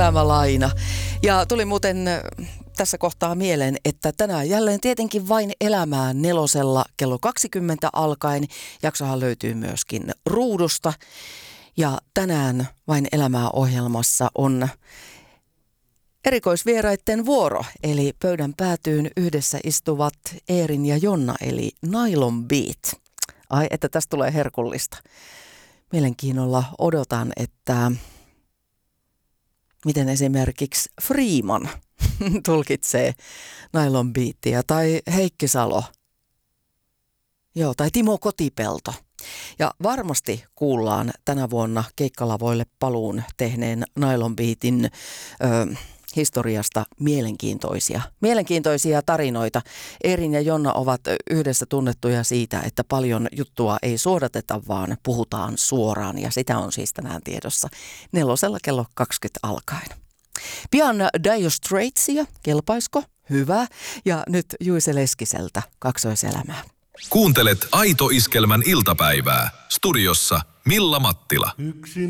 elämälaina. Ja tuli muuten tässä kohtaa mieleen, että tänään jälleen tietenkin Vain elämää Nelosella kello 20 alkaen. Jaksohan löytyy myöskin ruudusta. Ja tänään Vain elämää -ohjelmassa on erikoisvieraitten vuoro, eli pöydän päätyyn yhdessä istuvat Eerin ja Jonna, eli Nylon Beat. Ai, että tästä tulee herkullista. Mielenkiinnolla odotan, että miten esimerkiksi Freeman tulkitsee Nylon Beatia, tai Heikki Salo, joo, tai Timo Kotipelto. Ja varmasti kuullaan tänä vuonna keikkalavoille paluun tehneen Nylon Beatin historiasta mielenkiintoisia tarinoita. Eerin ja Jonna ovat yhdessä tunnettuja siitä, että paljon juttua ei suodateta, vaan puhutaan suoraan. Ja sitä on siis tänään tiedossa Nelosella kello 20 alkaen. Pian Dire Straitsia, kelpaisko? Hyvä. Ja nyt Juise Leskiseltä Kaksoiselämää. Kuuntelet Aito Iskelmän iltapäivää. Studiossa Milla Mattila.